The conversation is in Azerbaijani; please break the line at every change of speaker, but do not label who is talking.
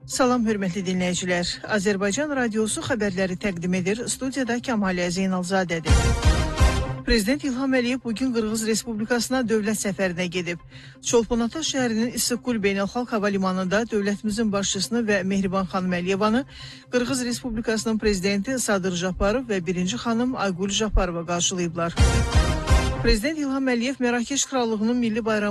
Salam, hörmətli dinləyicilər. Azərbaycan Radiosu xəbərləri təqdim edir. Studiyada Kəmalə Zeynalzadədir. Prezident İlham Əliyev bugün Qırğız Respublikasına dövlət səfərinə gedib. Çolpanata şəhərinin İssıqul Beynəlxalq Hava Limanında dövlətimizin başçısını və Mehriban xanım Əliyevanı Qırğız Respublikasının prezidenti Sadır Japarov və birinci xanım Aygül Japarova qarşılayıblar. Prezident İlham Əliyev Mərakeş Krallığının milli bayramı